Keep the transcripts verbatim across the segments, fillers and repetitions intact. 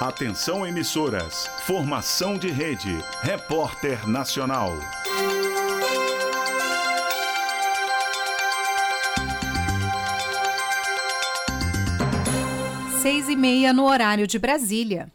Atenção emissoras, formação de rede, Repórter Nacional. Seis e meia no horário de Brasília.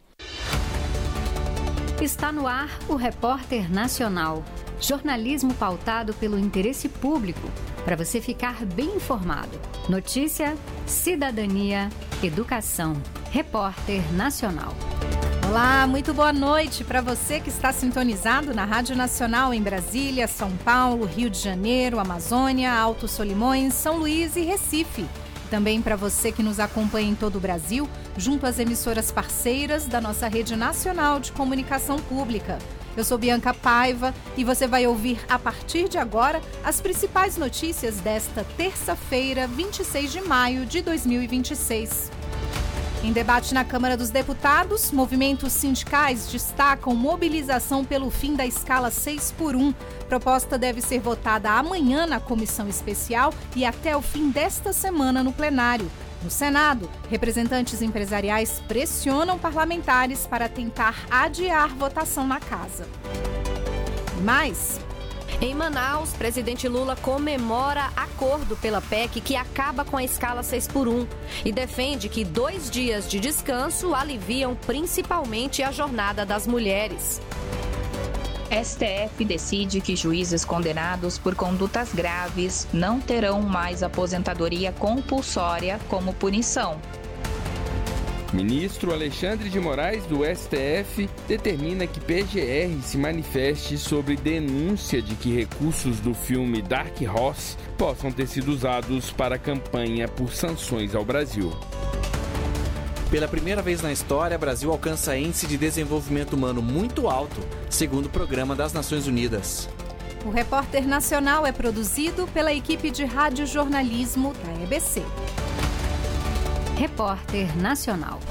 Está no ar o Repórter Nacional. Jornalismo pautado pelo interesse público, para você ficar bem informado. Notícia, cidadania, educação. Repórter Nacional. Olá, muito boa noite para você que está sintonizado na Rádio Nacional em Brasília, São Paulo, Rio de Janeiro, Amazônia, Alto Solimões, São Luís e Recife. Também para você que nos acompanha em todo o Brasil, junto às emissoras parceiras da nossa Rede Nacional de Comunicação Pública. Eu sou Bianca Paiva e você vai ouvir a partir de agora as principais notícias desta terça-feira, vinte e seis de maio de dois mil e vinte e seis. Em debate na Câmara dos Deputados, movimentos sindicais destacam mobilização pelo fim da escala seis por um. Proposta deve ser votada amanhã na comissão especial e até o fim desta semana no plenário. No Senado, representantes empresariais pressionam parlamentares para tentar adiar votação na casa. E mais... Em Manaus, presidente Lula comemora acordo pela P E C que acaba com a escala seis por um e defende que dois dias de descanso aliviam principalmente a jornada das mulheres. S T F decide que juízes condenados por condutas graves não terão mais aposentadoria compulsória como punição. Ministro Alexandre de Moraes, do S T F, determina que P G R se manifeste sobre denúncia de que recursos do filme Dark Horse possam ter sido usados para a campanha por sanções ao Brasil. Pela primeira vez na história, o Brasil alcança índice de desenvolvimento humano muito alto, segundo o Programa das Nações Unidas. O Repórter Nacional é produzido pela equipe de radiojornalismo da E B C. Repórter Nacional.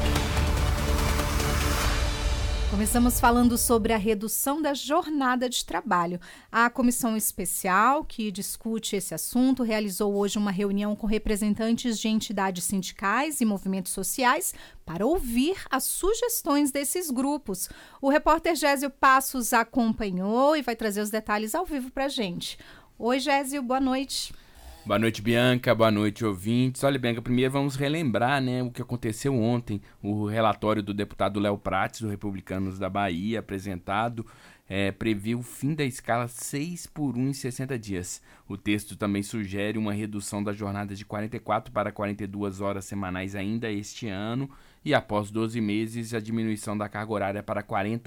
Começamos falando sobre a redução da jornada de trabalho. A comissão especial que discute esse assunto realizou hoje uma reunião com representantes de entidades sindicais e movimentos sociais para ouvir as sugestões desses grupos. O repórter Gésio Passos acompanhou e vai trazer os detalhes ao vivo para a gente. Oi, Gésio, boa noite. Boa noite, Bianca. Boa noite, ouvintes. Olha, Bianca, primeiro vamos relembrar, né, o que aconteceu ontem. O relatório do deputado Léo Prates, do Republicanos da Bahia, apresentado, é, previu o fim da escala seis por um em sessenta dias. O texto também sugere uma redução da jornada de quarenta e quatro para quarenta e duas horas semanais ainda este ano e, após doze meses, a diminuição da carga horária para quarenta